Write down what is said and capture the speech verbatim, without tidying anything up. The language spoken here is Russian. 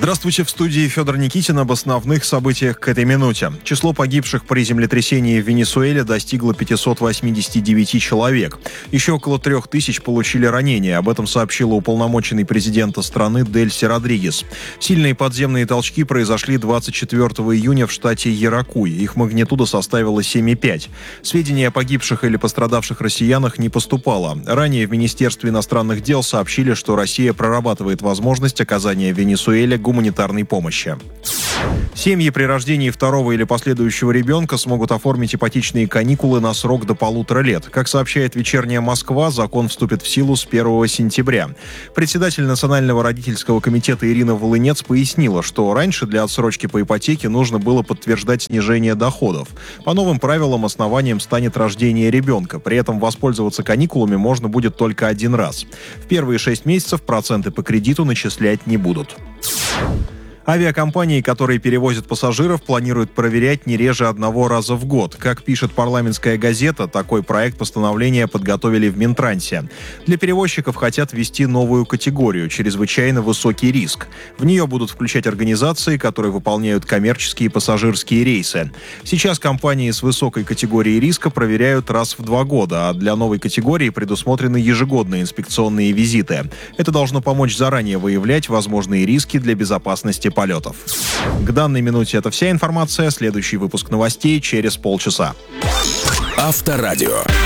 Здравствуйте, в студии Федор Никитин об основных событиях к этой минуте. Число погибших при землетрясении в Венесуэле достигло пятьсот восемьдесят девять человек. Еще около трех тысяч получили ранения. Об этом сообщила уполномоченный президента страны Дельси Родригес. Сильные подземные толчки произошли двадцать четвёртого июня в штате Яракуй. Их магнитуда составила семь и пять. Сведений о погибших или пострадавших россиянах не поступало. Ранее в Министерстве иностранных дел сообщили, что Россия прорабатывает возможность оказания Венесуэле гуманитарной помощи. Семьи при рождении второго или последующего ребенка смогут оформить ипотечные каникулы на срок до полутора лет. Как сообщает «Вечерняя Москва», закон вступит в силу с первого сентября. Председатель Национального родительского комитета Ирина Волынец пояснила, что раньше для отсрочки по ипотеке нужно было подтверждать снижение доходов. По новым правилам основанием станет рождение ребенка. При этом воспользоваться каникулами можно будет только один раз. В первые шесть месяцев проценты по кредиту начислять не будут. Авиакомпании, которые перевозят пассажиров, планируют проверять не реже одного раза в год. Как пишет «Парламентская газета», такой проект постановления подготовили в Минтрансе. Для перевозчиков хотят ввести новую категорию – чрезвычайно высокий риск. В нее будут включать организации, которые выполняют коммерческие и пассажирские рейсы. Сейчас компании с высокой категорией риска проверяют раз в два года, а для новой категории предусмотрены ежегодные инспекционные визиты. Это должно помочь заранее выявлять возможные риски для безопасности полетов. К данной минуте это вся информация. Следующий выпуск новостей через полчаса. Авторадио.